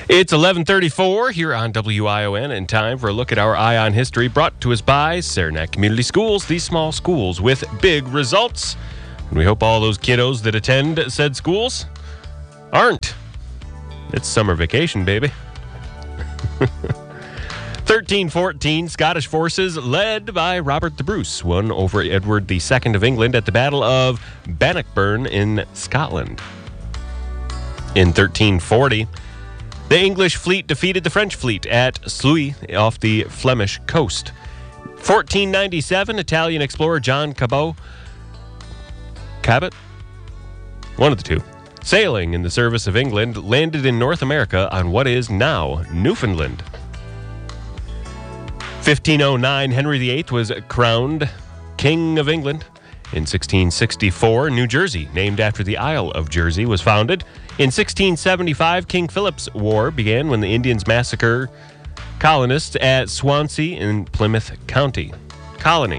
It's 11:34 here on WION, and time for a look at our Eye on History, brought to us by Saranac Community Schools, these small schools with big results. And we hope all those kiddos that attend said schools aren't. It's summer vacation, baby. 1314, Scottish forces led by Robert the Bruce won over Edward II of England at the Battle of Bannockburn in Scotland. In 1340, the English fleet defeated the French fleet at Sluys off the Flemish coast. 1497, Italian explorer John Cabot, one of the two, sailing in the service of England, landed in North America on what is now Newfoundland. 1509, Henry VIII was crowned King of England. In 1664, New Jersey, named after the Isle of Jersey, was founded. In 1675, King Philip's War began when the Indians massacred colonists at Swansea in Plymouth Colony.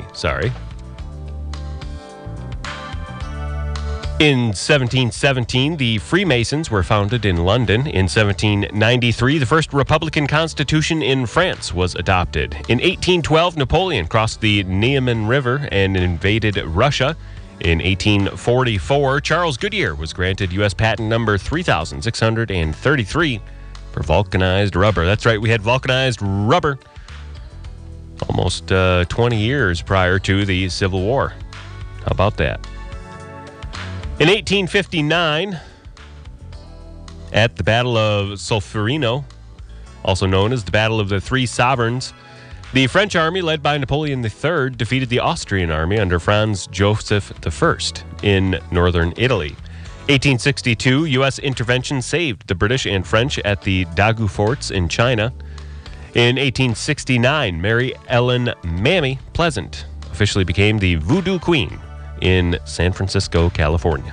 In 1717, the Freemasons were founded in London. In 1793, the first Republican Constitution in France was adopted. In 1812, Napoleon crossed the Niemen River and invaded Russia. In 1844, Charles Goodyear was granted U.S. patent number 3633 for vulcanized rubber. That's right, we had vulcanized rubber almost 20 years prior to the Civil War. How about that? In 1859, at the Battle of Solferino, also known as the Battle of the Three Sovereigns, the French army, led by Napoleon III, defeated the Austrian army under Franz Joseph I in northern Italy. 1862, U.S. intervention saved the British and French at the Dagu forts in China. In 1869, Mary Ellen "Mammy" Pleasant officially became the Voodoo Queen in San Francisco, California.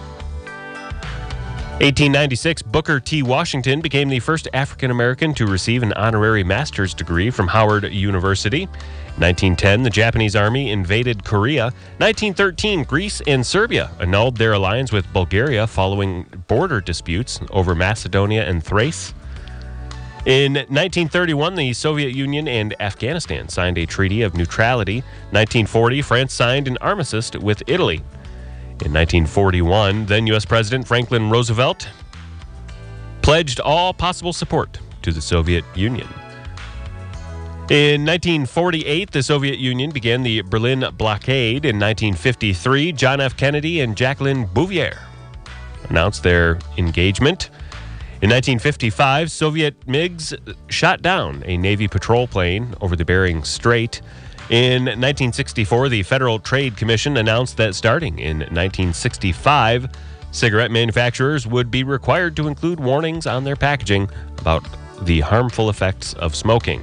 1896, Booker T. Washington became the first African-American to receive an honorary master's degree from Howard University. 1910, the Japanese army invaded Korea. 1913, Greece and Serbia annulled their alliance with Bulgaria following border disputes over Macedonia and Thrace. In 1931, the Soviet Union and Afghanistan signed a treaty of neutrality. 1940, France signed an armistice with Italy. In 1941, then U.S. President Franklin Roosevelt pledged all possible support to the Soviet Union. In 1948, the Soviet Union began the Berlin blockade. In 1953, John F. Kennedy and Jacqueline Bouvier announced their engagement. In 1955, Soviet MiGs shot down a Navy patrol plane over the Bering Strait. In 1964, the Federal Trade Commission announced that starting in 1965, cigarette manufacturers would be required to include warnings on their packaging about the harmful effects of smoking.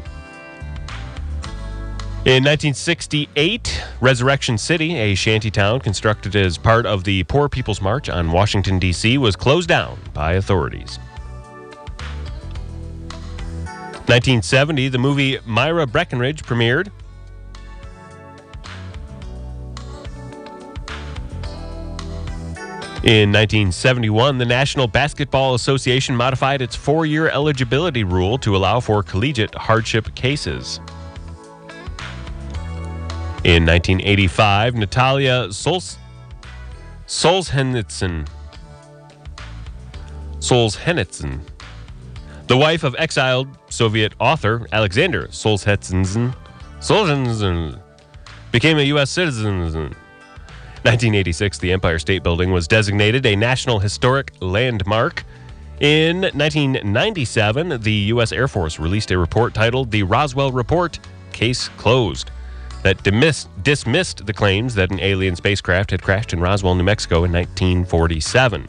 In 1968, Resurrection City, a shantytown constructed as part of the Poor People's March on Washington, D.C., was closed down by authorities. 1970, the movie Myra Breckinridge premiered. In 1971, the National Basketball Association modified its 4-year eligibility rule to allow for collegiate hardship cases. In 1985, Natalia Solzhenitsyn, the wife of exiled Soviet author Alexander Solzhenitsyn, became a U.S. citizen. 1986, the Empire State Building was designated a National Historic Landmark. In 1997, the U.S. Air Force released a report titled The Roswell Report, Case Closed, that dismissed the claims that an alien spacecraft had crashed in Roswell, New Mexico in 1947.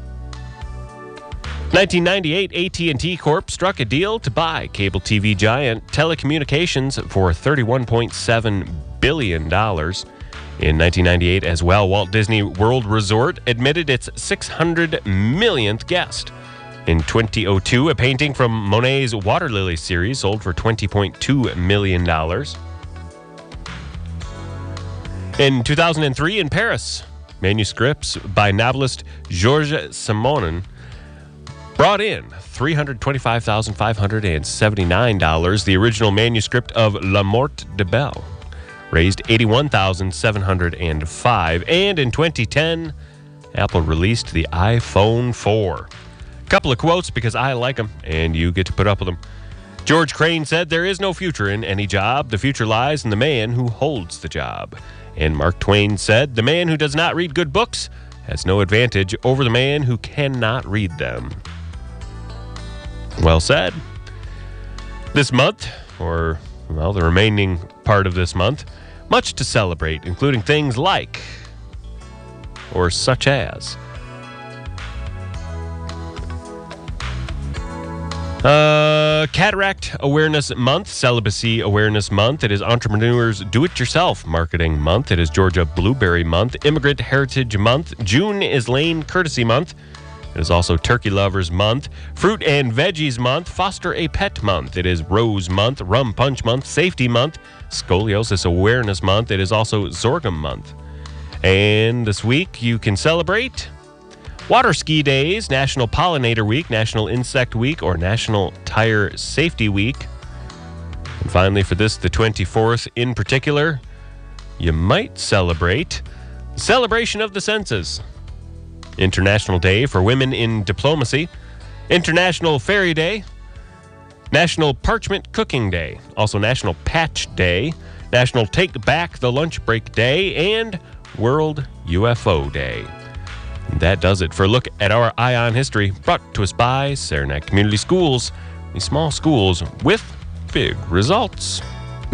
1998, AT&T Corp struck a deal to buy cable TV giant Telecommunications for $31.7 billion. In 1998 as well, Walt Disney World Resort admitted its 600 millionth guest. In 2002, a painting from Monet's Water Lily series sold for $20.2 million. In 2003, in Paris, manuscripts by novelist Georges Simenon brought in $325,579. The original manuscript of La Morte de Belle raised $81,705. And in 2010, Apple released the iPhone 4. Couple of quotes because I like them and you get to put up with them. George Crane said, "There is no future in any job. The future lies in the man who holds the job." And Mark Twain said, "The man who does not read good books has no advantage over the man who cannot read them." Well said. This month, or, well, the remaining part of this month, much to celebrate, including things like, or such as, Cataract Awareness Month, Celibacy Awareness Month. It is Entrepreneurs Do-It-Yourself Marketing Month. It is Georgia Blueberry Month, Immigrant Heritage Month. June is Lane Courtesy Month. It is also Turkey Lovers Month, Fruit and Veggies Month, Foster a Pet Month. It is Rose Month, Rum Punch Month, Safety Month, Scoliosis Awareness Month. It is also Sorghum Month. And this week you can celebrate Water Ski Days, National Pollinator Week, National Insect Week, or National Tire Safety Week. And finally, for this, the 24th in particular, you might celebrate the celebration of the senses. International Day for Women in Diplomacy, International Fairy Day, National Parchment Cooking Day, also National Patch Day, National Take Back the Lunch Break Day, and World UFO Day. And that does it for a look at our Eye on History, brought to us by Saranac Community Schools, these small schools with big results.